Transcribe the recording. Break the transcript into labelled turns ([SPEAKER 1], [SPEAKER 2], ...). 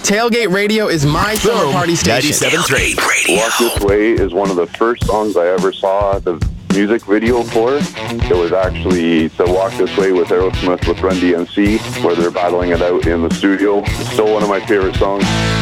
[SPEAKER 1] Tailgate Radio is my summer party station.
[SPEAKER 2] 97.3
[SPEAKER 3] Walk This Way is one of the first songs I ever saw the music video for. It was actually to Walk This Way with Aerosmith with Run DMC, where they're battling it out in the studio. It's still one of my favorite songs.